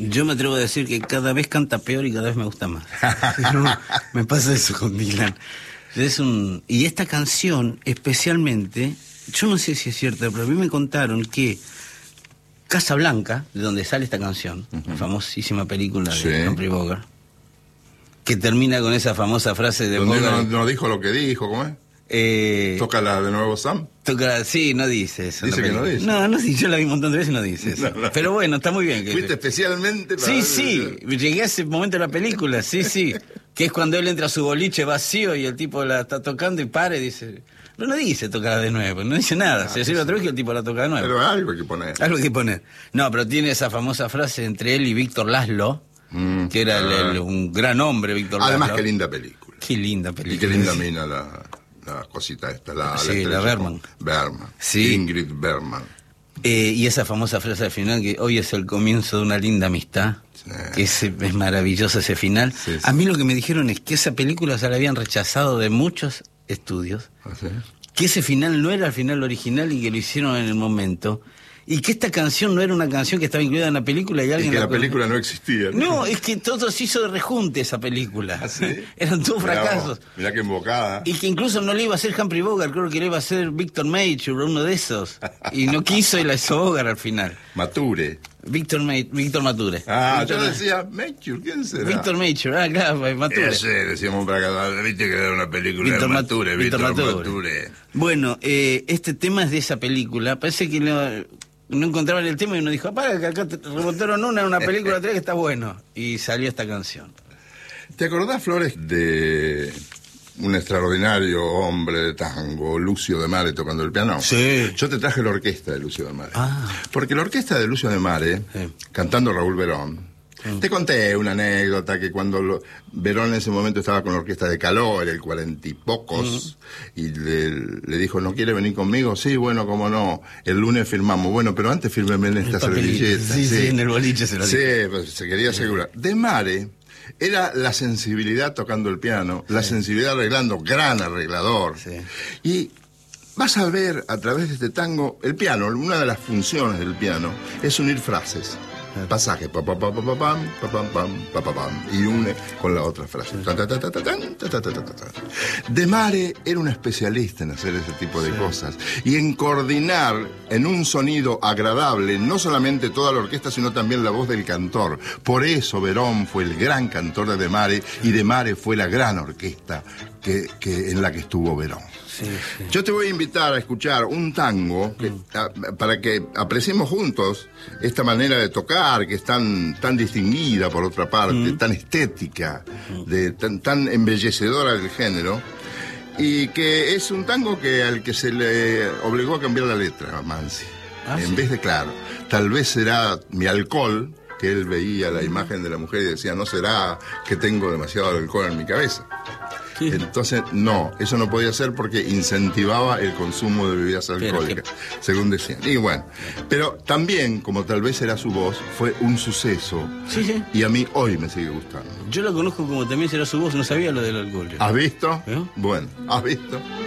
Yo me atrevo a decir que cada vez canta peor y cada vez me gusta más. No, me pasa eso con Dylan. Y esta canción, especialmente, yo no sé si es cierto, pero a mí me contaron que Casablanca, de donde sale esta canción, la famosísima película de Humphrey Bogart, que termina con esa famosa frase de donde Bogart. No dijo lo que dijo, ¿cómo es? Tócala de nuevo, Sam. Sí, no dice eso. Dice que no dice. No, sí, yo la vi un montón de veces y no dice eso. No. Pero bueno, está muy bien. Fuiste especialmente para... Sí, llegué a ese momento de la película, sí. Que es cuando él entra a su boliche vacío y el tipo la está tocando y para y dice... No dice tocar de nuevo, no dice nada. Se sirve otra vez que el tipo la toca de nuevo. Pero algo hay que poner. Algo hay que poner. No, pero tiene esa famosa frase entre él y Víctor Laszlo, que era un gran hombre, Víctor Laszlo. Además, qué linda película. Qué linda película. Y qué linda mina la cosita esta, la Bergman. Bergman. Sí. Ingrid Bergman. Y esa famosa frase al final, que hoy es el comienzo de una linda amistad, que es maravilloso ese final. Sí. A mí lo que me dijeron es que esa película se la habían rechazado de muchos estudios, ¿Sí? Que ese final no era el final original y que lo hicieron en el momento, y que esta canción no era una canción que estaba incluida en la película y alguien... Y que la película no existía. No, es que todo se hizo de rejunte esa película. ¿Ah, sí? Eran todos fracasos. Mirá qué embocada. Y que incluso no le iba a hacer Humphrey Bogart, creo que le iba a hacer Victor Mature, uno de esos. Y no quiso y la hizo Bogart al final. Mature. Víctor Mature. Yo decía Mature, ¿quién será? Víctor Mature, claro, Mature. Sí, decíamos para acá, viste que era una película de Mature, Víctor Mature. Bueno, este tema es de esa película, parece que no encontraban el tema y uno dijo, para que acá te rebotaron una película 3 que está bueno. Y salió esta canción. ¿Te acordás, Flores, de un extraordinario hombre de tango, Lucio de Mare, tocando el piano? Sí. Yo te traje la orquesta de Lucio de Mare. Porque la orquesta de Lucio de Mare, cantando Raúl Verón, te conté una anécdota que cuando Verón en ese momento estaba con la orquesta de Caló, era el 40 y pocos, y le dijo, ¿no quiere venir conmigo? Sí, bueno, cómo no, el lunes firmamos. Bueno, pero antes fírmeme en esta servilleta. Sí, en el boliche se lo dijo. Sí, pues se quería asegurar. De Mare era la sensibilidad tocando el piano, la sensibilidad arreglando, gran arreglador. Sí. Y vas a ver a través de este tango, el piano, una de las funciones del piano es unir frases. Pasaje, pa pa pa pa pa pam, pa pam pam, pa pa pam, y une con la otra frase. De Mare era un especialista en hacer ese tipo de cosas y en coordinar en un sonido agradable no solamente toda la orquesta sino también la voz del cantor. Por eso Verón fue el gran cantor de Mare y de Mare fue la gran orquesta en la que estuvo Verón. Sí. Yo te voy a invitar a escuchar un tango para que apreciemos juntos esta manera de tocar que es tan distinguida por otra parte, tan estética, tan embellecedora del género, y que es un tango al que se le obligó a cambiar la letra a Mansi. En vez de, claro, tal vez será mi alcohol, que él veía la imagen de la mujer y decía, no será que tengo demasiado alcohol en mi cabeza. Sí. Entonces, no, eso no podía ser porque incentivaba el consumo de bebidas alcohólicas, según decían. Y bueno, pero también, como tal vez era su voz, fue un suceso. Sí. Y a mí hoy me sigue gustando. Yo lo conozco como también será su voz, no sabía lo del alcohol. ¿Has visto? Bueno, ¿has visto?